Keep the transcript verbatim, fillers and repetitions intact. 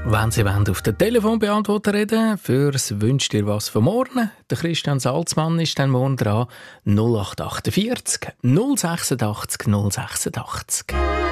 Wenn Sie wollen, auf den Telefonbeantworter reden, fürs «Wünscht dir was von morgen», der Christian Salzmann ist dann morgen dran, null acht vier acht null sechs acht null sechs acht.